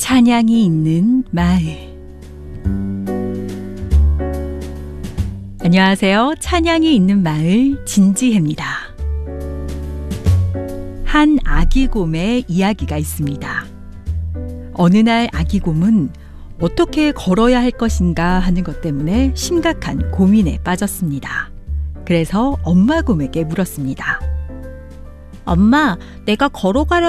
찬양이 있는 마을. 안녕하세요. 찬양이 있는 마을 진지혜입니다. 한 아기곰의 이야기가 있습니다. 어느 날 아기곰은 어떻게 걸어야 할 것인가 하는 것 때문에 심각한 고민에 빠졌습니다. 그래서 엄마 곰에게 물었습니다. 엄마, 내가 걸어가려